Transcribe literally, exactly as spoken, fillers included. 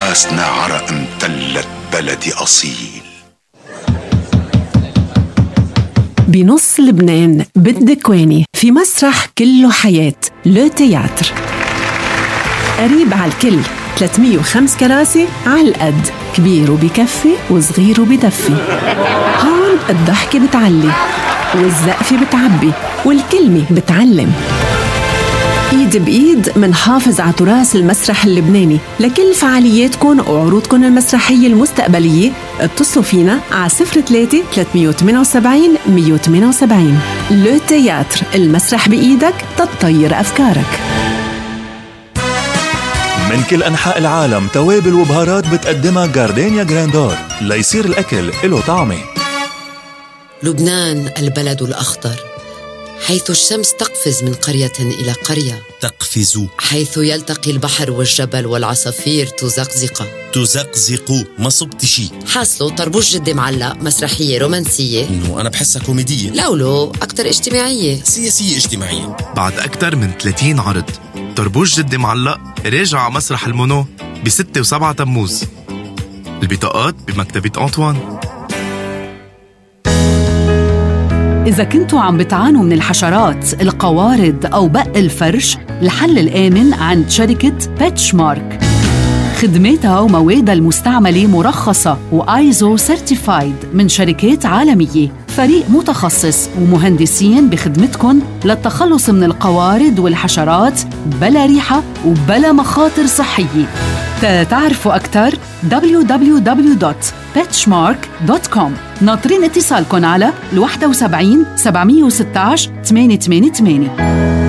راسنا عرق امتلت بلدي أصيل. بنص لبنان بالدكواني في مسرح كله حياة لو تياتر، قريب على الكل، ثلاثمية وخمسة كراسي على القد، كبير وبكفي وصغير وبدفي. هون الضحكة بتعلي والزقفة بتعبي والكلمة بتعلم. ايد بايد منحافظ على تراث المسرح اللبناني. لكل فعالياتكم وعروضكم المسرحية المستقبلية اتصلوا فينا على صفر ثلاثة ثلاثمية وثمانية وسبعين مية وثمانية وسبعين. لو تياتر، المسرح بإيدك تطير أفكارك. من كل أنحاء العالم توابل وبهارات بتقدمها جاردينيا جراندور ليصير الأكل له طعمه. لبنان البلد الأخضر، حيث الشمس تقفز من قرية إلى قرية. تقفز. حيث يلتقي البحر والجبل والعصافير تزقزق. تزقزق، ما صبت شي. حاصله طربوش جدي معلق، مسرحية رومانسية. إنه أنا بحسها كوميدية. لولو أكتر اجتماعية، سياسية اجتماعية. بعد أكتر من ثلاثين عرض، طربوش جدي معلق راجع على مسرح المونو بستة وسبعة تموز. البطاقات بمكتبة أنطوان. إذا كنتوا عم بتعانوا من الحشرات، القوارض أو بق الفرش، الحل الآمن عند شركة بيتشمارك. خدماتها وموادها المستعملة مرخصة وآيزو سيرتيفايد من شركات عالمية. فريق متخصص ومهندسين بخدمتكم للتخلص من القوارض والحشرات بلا ريحة وبلا مخاطر صحية. تعرفوا أكتر دبليو دبليو دبليو دوت بيتشمارك دوت كوم. ناطرين اتصالكم على واحد سبعين سبعمية وستة عشر ثمانية ثمانية ثمانية.